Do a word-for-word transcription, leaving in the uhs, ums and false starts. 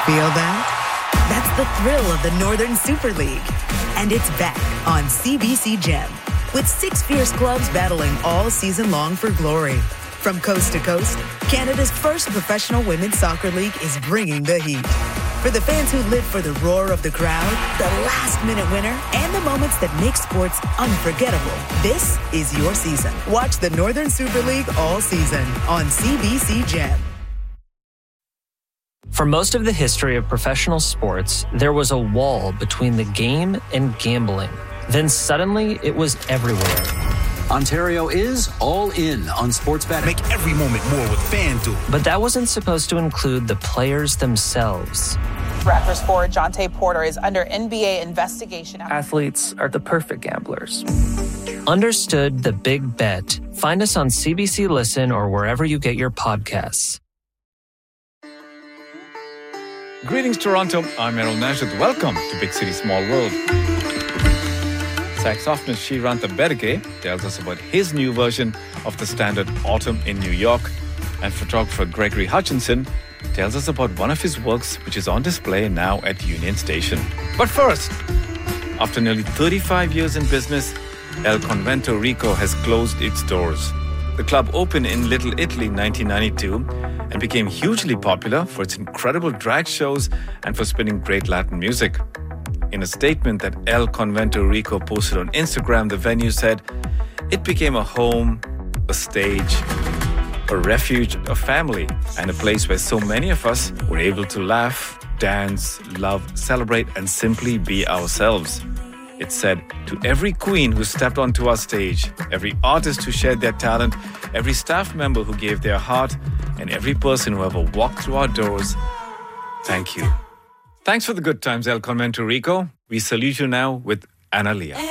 Feel that? That's the thrill of the Northern Super League. And it's back on C B C Gem, with six fierce clubs battling all season long for glory. From coast to coast, Canada's first professional women's soccer league is bringing the heat. For the fans who live for the roar of the crowd, the last-minute winner, and the moments that make sports unforgettable, this is your season. Watch the Northern Super League all season on C B C Gem. For most of the history of professional sports, there was a wall between the game and gambling. Then suddenly, it was everywhere. Ontario is all in on sports betting. Make every moment more with FanDuel. But that wasn't supposed to include the players themselves. Raptors forward Jonte Porter is under N B A investigation. Athletes are the perfect gamblers. Understood the big bet. Find us on C B C Listen or wherever you get your podcasts. Greetings, Toronto. I'm Errol Najat. Welcome to Big City, Small World. Saxophonist Sriranta Bedage tells us about his new version of the standard Autumn in New York. And photographer Gregory Hutchinson tells us about one of his works which is on display now at Union Station. But first, after nearly thirty-five years in business, El Convento Rico has closed its doors. The club opened in Little Italy in nineteen ninety-two and became hugely popular for its incredible drag shows and for spinning great Latin music. In a statement that El Convento Rico posted on Instagram, the venue said, "It became a home, a stage, a refuge, a family, and a place where so many of us were able to laugh, dance, love, celebrate, and simply be ourselves." It said, "To every queen who stepped onto our stage, every artist who shared their talent, every staff member who gave their heart, and every person who ever walked through our doors, thank you." Thanks for the good times, El Convento Rico. We salute you now with Analia.